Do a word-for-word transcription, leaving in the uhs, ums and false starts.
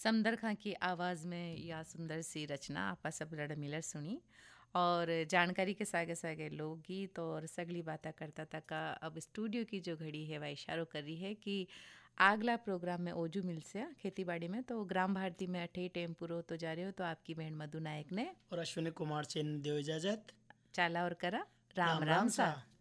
समदर खां की आवाज़ में या सुंदर सी रचना आपा सब लड़ मिलर सुनी और जानकारी के सागे सागे लोकगीत और सगली बातें करता था का अब स्टूडियो की जो घड़ी है वह इशारों कर रही है कि अगला प्रोग्राम में ओजू मिल से खेती बाड़ी में तो ग्राम भारती में अठे टेम पूरो तो जा रहे हो तो आपकी बहन मधु नायक ने और अश्विनी कुमार चेन देव इजाजत। चाला और करा राम राम राम, राम सा। सा।